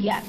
Biak.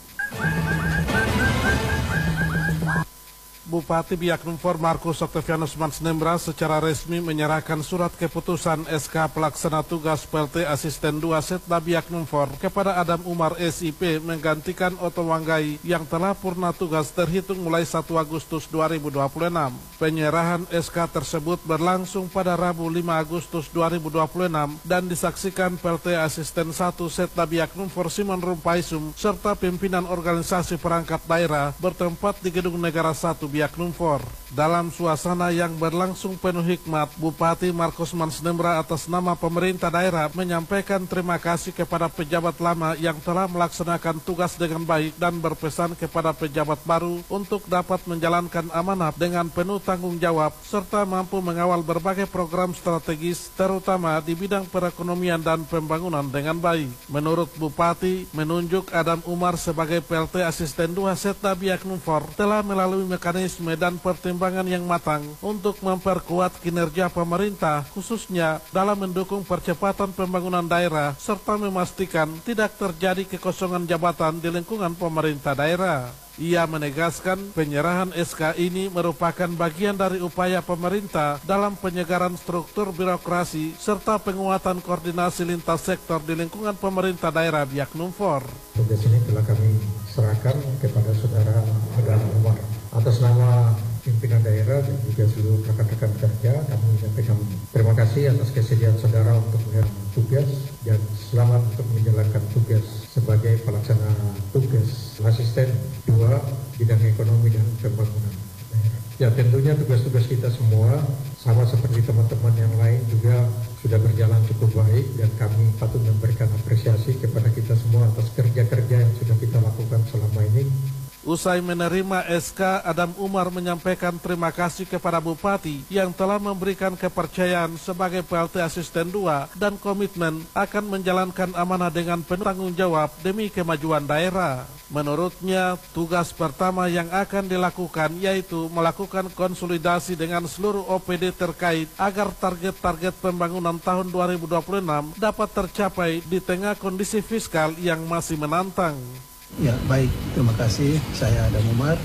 Bupati Biak Numfor Markus Octavianus Mansnembra secara resmi menyerahkan surat keputusan SK Pelaksana Tugas PLT Asisten 2 Setda Biak Numfor kepada Adam Umar SIP menggantikan Otto Wanggai yang telah purna tugas terhitung mulai 1 Agustus 2026. Penyerahan SK tersebut berlangsung pada Rabu 5 Agustus 2026 dan disaksikan PLT Asisten 1 Setda Biak Numfor Simon Rumpaisum serta pimpinan organisasi perangkat daerah bertempat di Gedung Negara 1 Biak Numfor. Dalam suasana yang berlangsung penuh hikmat, Bupati Markus Mansnembra atas nama pemerintah daerah menyampaikan terima kasih kepada pejabat lama yang telah melaksanakan tugas dengan baik dan berpesan kepada pejabat baru untuk dapat menjalankan amanat dengan penuh tanggung jawab serta mampu mengawal berbagai program strategis terutama di bidang perekonomian dan pembangunan dengan baik. Menurut Bupati, menunjuk Adam Umar sebagai PLT Asisten 2 Setda Biak Numfor telah melalui mekanisme dan pertimbangan yang matang untuk memperkuat kinerja pemerintah khususnya dalam mendukung percepatan pembangunan daerah serta memastikan tidak terjadi kekosongan jabatan di lingkungan pemerintah daerah. Ia menegaskan penyerahan SK ini merupakan bagian dari upaya pemerintah dalam penyegaran struktur birokrasi serta penguatan koordinasi lintas sektor di lingkungan pemerintah daerah Biak Numfor. Tugas ini telah kami serahkan kepada Saudara Adam Umar. Atas nama pimpinan daerah dan juga seluruh rekan-rekan kerja, kami menyampaikan terima kasih atas kesediaan saudara untuk menjalankan tugas dan selamat untuk menjalankan tugas sebagai pelaksana tugas asisten 2 bidang ekonomi dan pembangunan daerah. Ya, tentunya tugas-tugas kita semua sama seperti teman-teman yang lain juga sudah berjalan cukup baik dan kami patut memberikan apresiasi kepada kita semua atas kerja-kerja yang sudah kita lakukan selama ini. Usai menerima SK, Adam Umar menyampaikan terima kasih kepada Bupati yang telah memberikan kepercayaan sebagai PLT Asisten 2 dan komitmen akan menjalankan amanah dengan penuh tanggung jawab demi kemajuan daerah. Menurutnya, tugas pertama yang akan dilakukan yaitu melakukan konsolidasi dengan seluruh OPD terkait agar target-target pembangunan tahun 2026 dapat tercapai di tengah kondisi fiskal yang masih menantang. Ya, baik, terima kasih. Saya Adam Umar.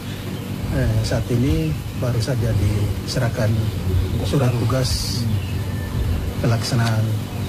Saat ini baru saja diserahkan surat tugas pelaksanaan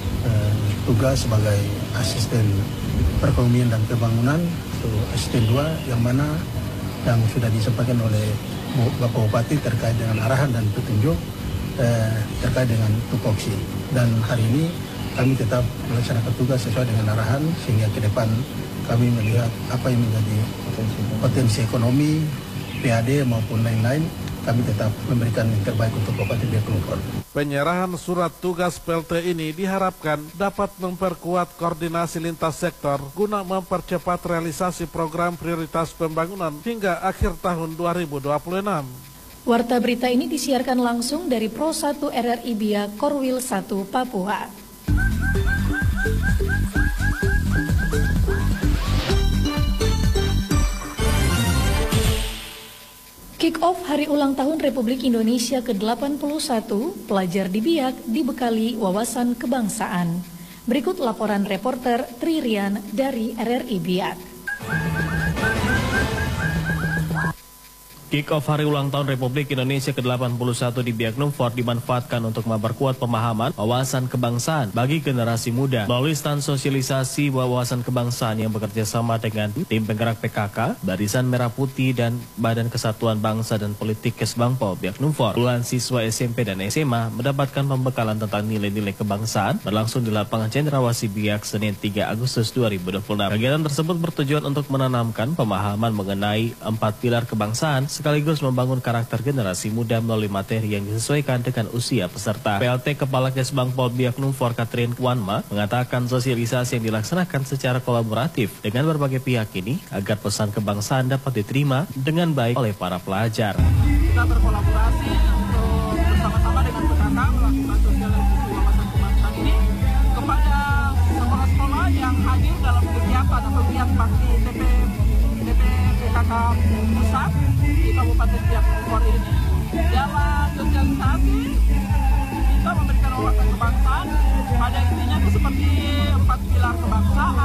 tugas sebagai asisten perekonomian dan pembangunan atau asisten 2 yang mana yang sudah disampaikan oleh Bapak Bupati terkait dengan arahan dan petunjuk terkait dengan tupoksi. Dan hari ini kami tetap melaksanakan tugas sesuai dengan arahan sehingga ke depan kami melihat apa yang menjadi potensi ekonomi, PAD maupun lain-lain, kami tetap memberikan yang terbaik untuk Bupati Biak Numfor. Penyerahan surat tugas PLT ini diharapkan dapat memperkuat koordinasi lintas sektor guna mempercepat realisasi program prioritas pembangunan hingga akhir tahun 2026. Warta berita ini disiarkan langsung dari Pro 1 RRI Biak Korwil 1 Papua. Kick-off Hari Ulang Tahun Republik Indonesia ke-81, pelajar di Biak dibekali wawasan kebangsaan. Berikut laporan reporter Tririan dari RRI Biak. Kick-off Hari Ulang Tahun Republik Indonesia ke-81 di Biak Numfor dimanfaatkan untuk memperkuat pemahaman wawasan kebangsaan bagi generasi muda melalui stand sosialisasi wawasan kebangsaan yang bekerja sama dengan tim penggerak PKK, Barisan Merah Putih dan Badan Kesatuan Bangsa dan Politik Kesbangpol Biak Numfor. Puluhan siswa SMP dan SMA mendapatkan pembekalan tentang nilai-nilai kebangsaan berlangsung di lapangan Cendrawasih Biak Senin 3 Agustus 2026. Kegiatan tersebut bertujuan untuk menanamkan pemahaman mengenai 4 pilar kebangsaan sekaligus membangun karakter generasi muda melalui materi yang disesuaikan dengan usia peserta. PLT Kepala Kesbangpol Biak Numfor Katrin Wanma mengatakan sosialisasi yang dilaksanakan secara kolaboratif dengan berbagai pihak ini agar pesan kebangsaan dapat diterima dengan baik oleh para pelajar. Kita berkolaborasi untuk bersama-sama dengan PKK melakukan sosialisasi wawasan kebangsaan ini kepada sekolah-sekolah yang hadir dalam kegiatan atau giat bakti TP PKK pusat di Kabupaten Biak Numfor ini. Dalam sosialisasi kita memberikan wawasan kebangsaan, pada intinya itu seperti 4 pilar kebangsaan.